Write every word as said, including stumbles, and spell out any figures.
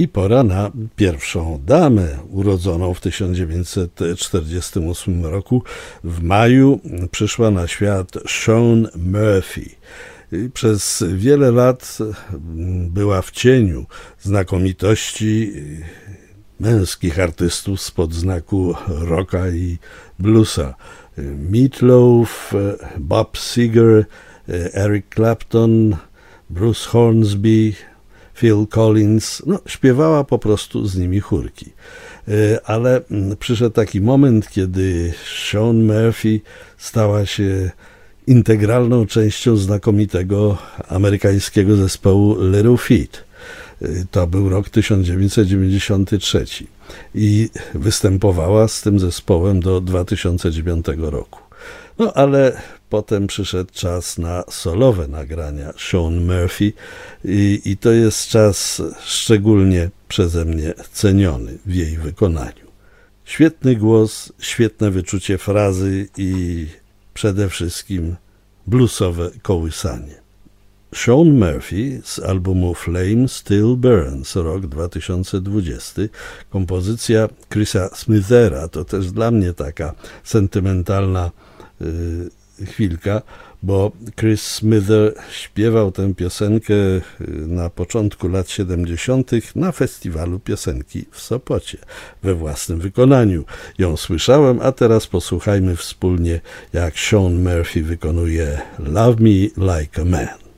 I pora na pierwszą damę urodzoną w tysiąc dziewięćset czterdziestym ósmym roku. W maju przyszła na świat Shaun Murphy. Przez wiele lat była w cieniu znakomitości męskich artystów spod znaku rocka i bluesa. Meat Loaf, Bob Seger, Eric Clapton, Bruce Hornsby, Phil Collins, no, śpiewała po prostu z nimi chórki. Ale przyszedł taki moment, kiedy Shaun Murphy stała się integralną częścią znakomitego amerykańskiego zespołu Little Feat. To był rok tysiąc dziewięćset dziewięćdziesiąty trzeci i występowała z tym zespołem do dwa tysiące dziewiątego roku. No ale potem przyszedł czas na solowe nagrania Shaun Murphy i, i to jest czas szczególnie przeze mnie ceniony w jej wykonaniu. Świetny głos, świetne wyczucie frazy i przede wszystkim bluesowe kołysanie. Shaun Murphy z albumu Flame Still Burns, rok dwa tysiące dwudziesty. Kompozycja Chrisa Smithera, to też dla mnie taka sentymentalna yy, chwilka, bo Chris Smither śpiewał tę piosenkę na początku lat siedemdziesiątych na festiwalu piosenki w Sopocie we własnym wykonaniu. Ją słyszałem, a teraz posłuchajmy wspólnie, jak Shaun Murphy wykonuje Love Me Like a Man.